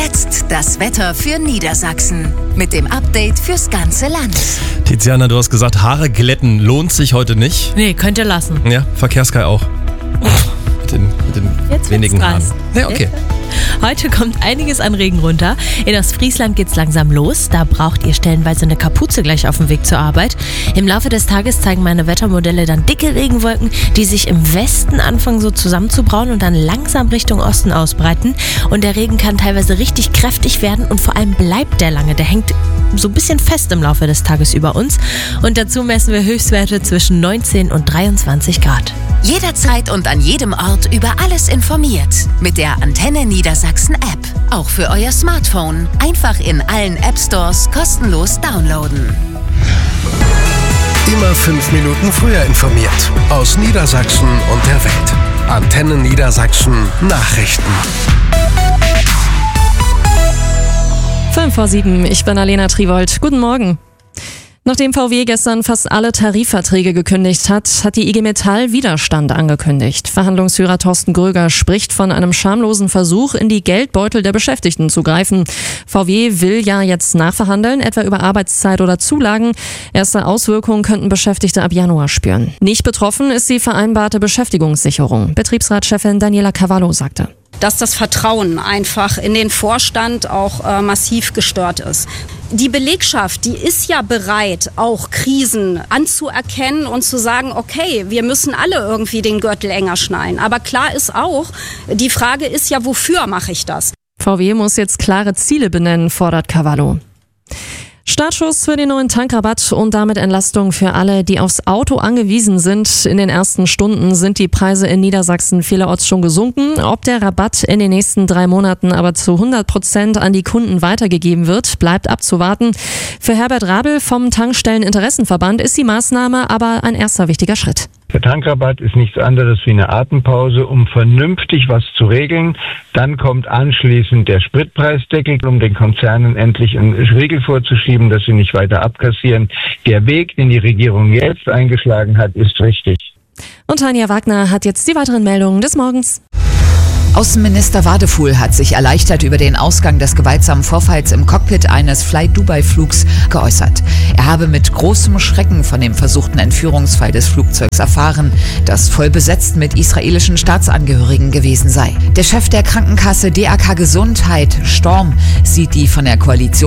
Jetzt das Wetter für Niedersachsen. Mit dem Update fürs ganze Land. Tiziana, du hast gesagt, Haare glätten lohnt sich heute nicht. Nee, könnt ihr lassen. Ja, Verkehrskai auch. Mit den wenigen Haaren. Ja, okay. Heute kommt einiges an Regen runter. In Ostfriesland geht's langsam los. Da braucht ihr stellenweise eine Kapuze gleich auf dem Weg zur Arbeit. Im Laufe des Tages zeigen meine Wettermodelle dann dicke Regenwolken, die sich im Westen anfangen so zusammenzubrauen und dann langsam Richtung Osten ausbreiten. Und der Regen kann teilweise richtig kräftig werden und vor allem bleibt der lange. Der hängt so ein bisschen fest im Laufe des Tages über uns. Und dazu messen wir Höchstwerte zwischen 19 und 23 Grad. Jederzeit und an jedem Ort über alles informiert. Mit der Antenne Niedersachsen App. Auch für euer Smartphone. Einfach in allen App Stores kostenlos downloaden. Immer 5 Minuten früher informiert. Aus Niedersachsen und der Welt. Antenne Niedersachsen Nachrichten. 5:07, ich bin Alena Triwold. Guten Morgen. Nachdem VW gestern fast alle Tarifverträge gekündigt hat, hat die IG Metall Widerstand angekündigt. Verhandlungsführer Thorsten Gröger spricht von einem schamlosen Versuch, in die Geldbeutel der Beschäftigten zu greifen. VW will ja jetzt nachverhandeln, etwa über Arbeitszeit oder Zulagen. Erste Auswirkungen könnten Beschäftigte ab Januar spüren. Nicht betroffen ist die vereinbarte Beschäftigungssicherung. Betriebsratschefin Daniela Cavallo sagte, dass das Vertrauen einfach in den Vorstand auch massiv gestört ist. Die Belegschaft, die ist ja bereit, auch Krisen anzuerkennen und zu sagen, okay, wir müssen alle irgendwie den Gürtel enger schnallen. Aber klar ist auch, die Frage ist ja, wofür mache ich das? VW muss jetzt klare Ziele benennen, fordert Cavallo. Startschuss für den neuen Tankrabatt und damit Entlastung für alle, die aufs Auto angewiesen sind. In den ersten Stunden sind die Preise in Niedersachsen vielerorts schon gesunken. Ob der Rabatt in den nächsten 3 Monaten aber zu 100% an die Kunden weitergegeben wird, bleibt abzuwarten. Für Herbert Rabel vom Tankstelleninteressenverband ist die Maßnahme aber ein erster wichtiger Schritt. Der Tankrabatt ist nichts anderes wie eine Atempause, um vernünftig was zu regeln. Dann kommt anschließend der Spritpreisdeckel, um den Konzernen endlich einen Riegel vorzuschieben, dass sie nicht weiter abkassieren. Der Weg, den die Regierung jetzt eingeschlagen hat, ist richtig. Und Tanja Wagner hat jetzt die weiteren Meldungen des Morgens. Außenminister Wadefuhl hat sich erleichtert über den Ausgang des gewaltsamen Vorfalls im Cockpit eines Fly-Dubai-Flugs geäußert. Er habe mit großem Schrecken von dem versuchten Entführungsfall des Flugzeugs erfahren, das voll besetzt mit israelischen Staatsangehörigen gewesen sei. Der Chef der Krankenkasse DAK Gesundheit, Storm, sieht die von der Koalition